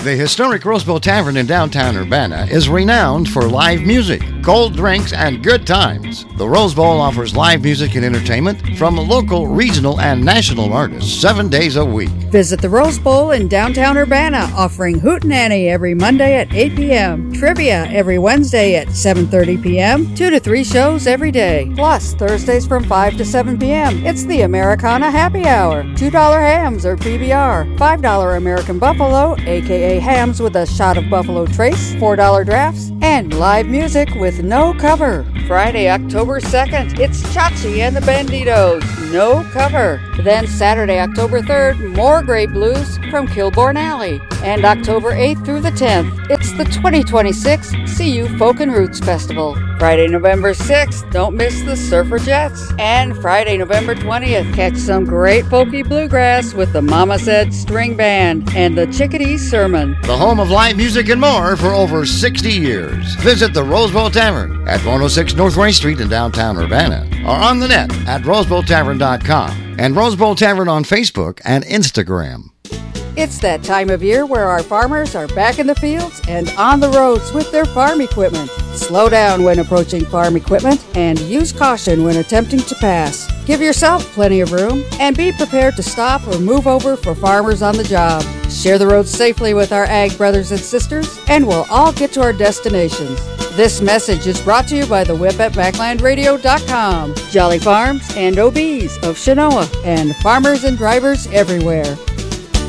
The historic Rose Bowl Tavern in downtown Urbana is renowned for live music, cold drinks, and good times. The Rose Bowl offers live music and entertainment from local, regional, and national artists 7 days a week. Visit the Rose Bowl in downtown Urbana, offering Hootenanny every Monday at 8 p.m., trivia every Wednesday at 7:30 p.m., 2 to 3 shows every day. Plus, Thursdays from 5 to 7 p.m., it's the Americana Happy Hour. $2 hams or PBR, $5 American Buffalo, a.k.a. hams with a shot of Buffalo Trace, $4 drafts, and live music with no cover. Friday, October 2nd, it's Chachi and the Banditos, no cover. Then Saturday, October 3rd, more Great Blues from Kilbourne Alley. And October 8th through the 10th, it's the 2026 CU Folk and Roots Festival. Friday, November 6th, don't miss the Surfer Jets. And Friday, November 20th, catch some great folky bluegrass with the Mama Said String Band and the Chickadee Sermon. The home of live music and more for over 60 years. Visit the Rose Bowl Tavern at 106 North Rain Street in downtown Urbana, or on the net at rosebowltavern.com and Rose Bowl Tavern on Facebook and Instagram. It's that time of year where our farmers are back in the fields and on the roads with their farm equipment. Slow down when approaching farm equipment and use caution when attempting to pass. Give yourself plenty of room and be prepared to stop or move over for farmers on the job. Share the roads safely with our ag brothers and sisters, and we'll all get to our destinations. This message is brought to you by the Whip at BacklandRadio.com, Jolly Farms and OBs of Chenoa, and farmers and drivers everywhere.